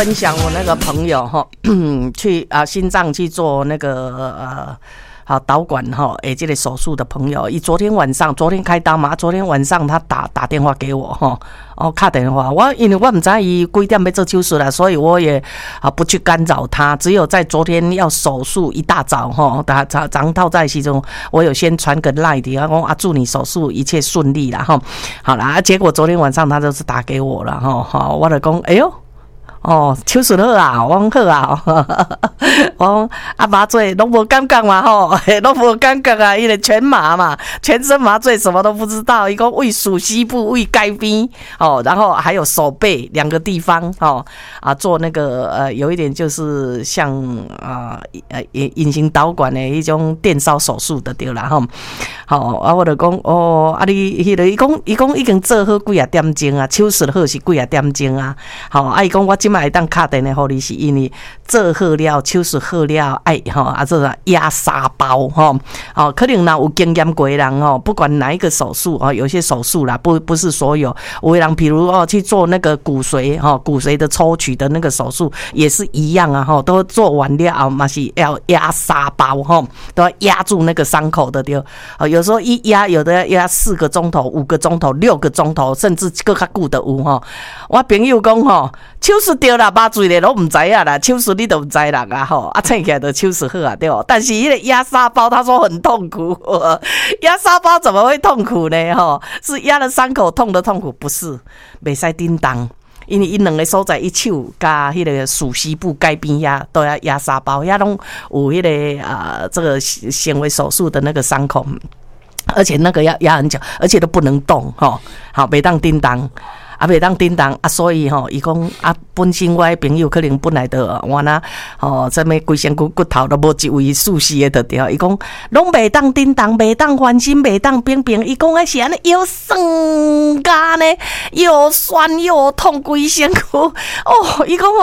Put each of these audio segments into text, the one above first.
分享我那个朋友哈，去心脏去做那个导管哈，这个手术的朋友，昨天开刀嘛，昨天晚上他打电话给我哈，打电话，因为我不知道伊几点要做手术啦，所以我也不去干扰他，只有在昨天要手术一大早哈，早套在其中，我有先传个 LINE 的，说祝你手术一切顺利啦哈，好啦，结果昨天晚上他就是打给我了哈，我就讲，哎呦。手术好啊，我讲好啊，我讲麻醉拢无感觉嘛吼，拢无感觉啊，因为全麻嘛，全身麻醉什么都不知道，一共为属膝部、为该边然后还有手背两个地方做那个有一点就是像隐形导管的一种电烧手术的对啦吼，好我就讲你迄个伊讲已经做好几啊点钟啊，手术好是几啊点钟啊，伊讲我今嘛会当打电话给你，是因为做好了手术好了，这压沙包可能有经验过的人不管哪一个手术有些手术啦，不是所有的人，比如去做那个骨髓的抽取的那个手术也是一样啊都做完了嘛是要压沙包都要压住那个伤口的对，有时候一压有的要压4个钟头、5个钟头、6个钟头，甚至更较久的有我朋友讲手术对啦，麻醉咧都唔知啊啦，手术你都唔知啦醒起来就手术好啊对哦。但是那个压沙包，他说很痛苦，压沙包怎么会痛苦呢？是压了伤口痛的痛苦，不是，袂使叮当。因为伊两个所在，伊手加迄个属膝部该边遐都要压沙包，遐拢有迄个这个纤维手术的那个伤口，而且那个要压很久，而且都不能动好，袂当叮当。袂当叮当所以伊讲本身我的朋友可能本来就我那这么规身骨头都无一位舒适的就对，伊讲拢袂当叮当，袂当翻身，袂当冰冰，伊讲迄是安尼又酸咖呢，又酸又痛规身躯伊讲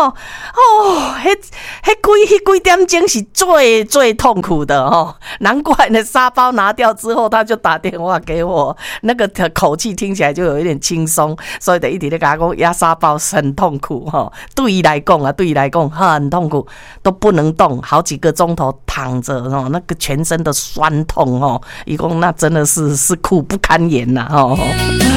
迄几点钟是最痛苦的难怪那沙包拿掉之后，他就打电话给我，那个口气听起来就有一点轻松，所以一直在跟我讲压沙包很痛苦对伊来讲很痛苦，都不能动，好几个钟头躺着那个全身的酸痛伊讲那真的是苦不堪言呐